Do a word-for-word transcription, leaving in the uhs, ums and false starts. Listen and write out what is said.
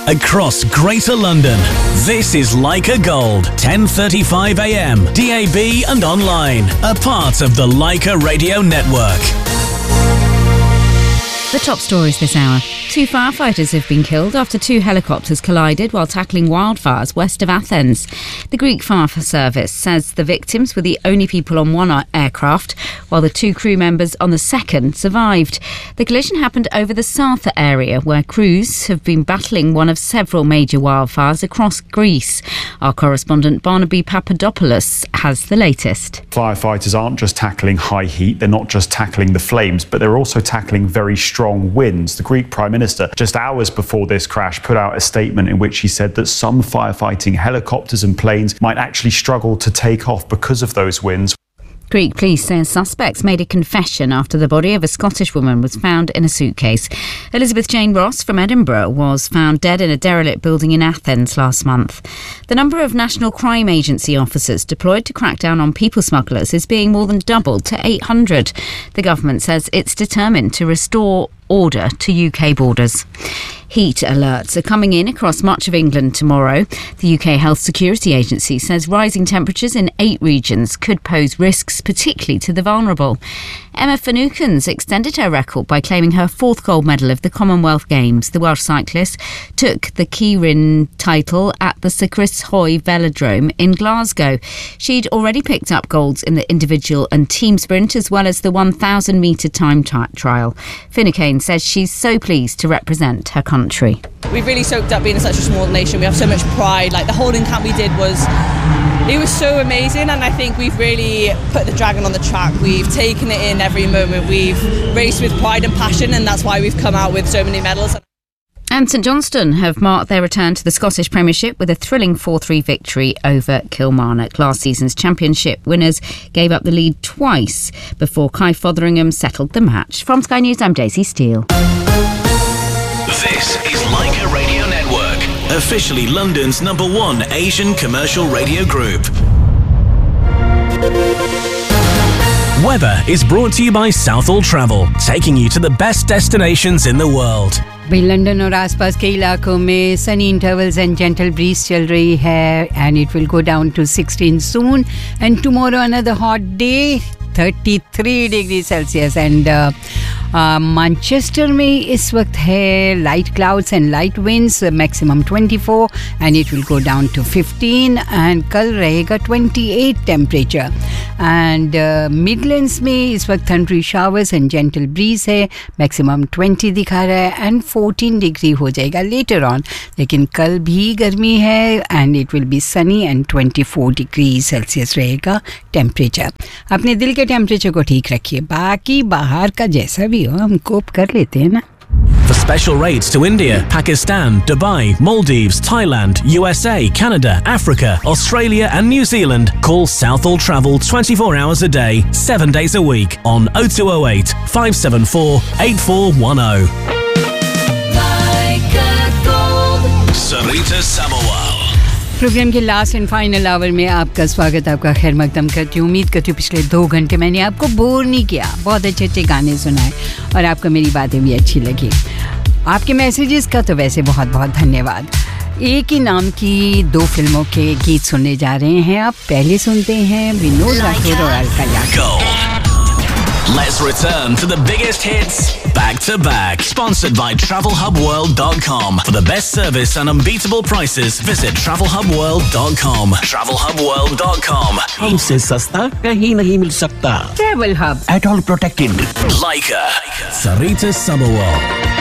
across Greater London. This is Leica Gold, ten thirty-five a m, D A B and online, a part of the Leica Radio Network. The top stories this hour. Two firefighters have been killed after two helicopters collided while tackling wildfires west of Athens. The Greek Fire Service says the victims were the only people on one aircraft, while the two crew members on the second survived. The collision happened over the Sartha area, where crews have been battling one of several major wildfires across Greece. Our correspondent Barnaby Papadopoulos has the latest. Firefighters aren't just tackling high heat, they're not just tackling the flames, but they're also tackling very strong strong winds. The Greek Prime Minister, just hours before this crash, put out a statement in which he said that some firefighting helicopters and planes might actually struggle to take off because of those winds. Greek police say suspects made a confession after the body of a Scottish woman was found in a suitcase. Elizabeth Jane Ross from Edinburgh was found dead in a derelict building in Athens last month. The number of National Crime Agency officers deployed to crack down on people smugglers is being more than doubled to eight hundred. The government says it's determined to restore order to U K borders. Heat alerts are coming in across much of England tomorrow. The U K Health Security Agency says rising temperatures in eight regions could pose risks, particularly to the vulnerable. Emma Finucane's extended her record by claiming her fourth gold medal of the Commonwealth Games. The Welsh cyclist took the Keirin title at the Sir Chris Hoy Velodrome in Glasgow. She'd already picked up golds in the individual and team sprint, as well as the one thousand metre time t- trial. Finucane says she's so pleased to represent her country. We've really soaked up being such a small nation. We have so much pride. Like the holding camp we did was, it was so amazing, and I think we've really put the dragon on the track. We've taken it in every moment. We've raced with pride and passion, and that's why we've come out with so many medals. And St Johnstone have marked their return to the Scottish Premiership with a thrilling four three victory over Kilmarnock. Last season's championship winners gave up the lead twice before Kai Fotheringham settled the match. From Sky News, I'm Daisy Steele. This is Leica Radio Network, officially London's number one Asian commercial radio group. Weather is brought to you by Southall Travel, taking you to the best destinations in the world. भाई London और आसपास के इलाकों में Sunny intervals and gentle bridge चल रही है and it will go down to sixteen soon and tomorrow another hot day thirty-three degree Celsius and Manchester में इस वक्त है light clouds and light winds maximum twenty-four and it will go down to fifteen and कल रहेगा twenty-eight temperature and Midlands में इस वक्त थंडरी showers and gentle bridge है मैक्सिमम twenty दिखा रहा है एंड fourteen डिग्री हो जाएगा लेटर ऑन लेकिन कल भी गर्मी है and it will be Sunny and twenty-four degree Celsius रहेगा टेम्परेचर अपने दिल के टेम्परेचर को ठीक रखिए बाकी बाहर का जैसा भी हो हम कोप कर लेते हैं ना For special rates to India, Pakistan, Dubai, Maldives, Thailand, U S A, Canada, Africa, Australia and New Zealand, call Southall Travel twenty-four hours a day, seven days a week on oh two oh eight, five seven four, eight four one oh. Sarita Sabawal. Programme के last and final our में आपका स्वागत आपका खैर मकदम करती हूँ उम्मीद करती हूँ पिछले दो घंटे मैंने आपको बोर नहीं किया बहुत अच्छे अच्छे गाने सुनाए और आपको मेरी बातें भी अच्छी लगी आपके मैसेजेस का तो वैसे बहुत बहुत धन्यवाद एक ही नाम की दो फिल्मों के गीत सुनने जा रहे हैं आप पहले सुनते हैं विनोद राठौर और Alka Yagnik Let's return to the biggest hits back to back. Sponsored by travel hub world dot com. For the best service and unbeatable prices, visit travel hub world dot com. travel hub world dot com. हमसे सस्ता कहीं नहीं मिल सकता. Travel Hub. At all protected. Leica. Sarita Sabawal.